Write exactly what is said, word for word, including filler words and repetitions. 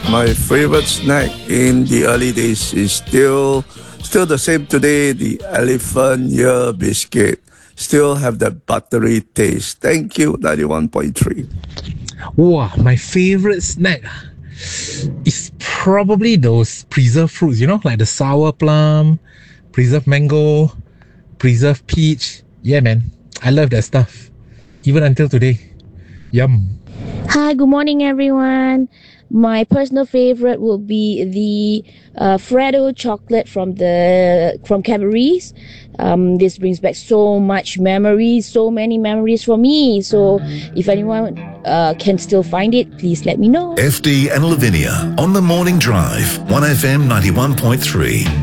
my favorite snack in the early days is still still the same today. The elephant ear biscuit still have that buttery taste. Thank you, ninety-one point three. Wow, my favorite snack is probably those preserved fruits, you know, like the sour plum, preserved mango, preserved peach. Yeah, man, I love that stuff. Even until today. Yum. Hi, good morning, everyone. My personal favorite will be the uh, Freddo chocolate from the from Cadbury's. Um, this brings back so much memories, so many memories for me. So, if anyone uh, can still find it, please let me know. F D and Lavinia on the morning drive, one F M ninety-one point three.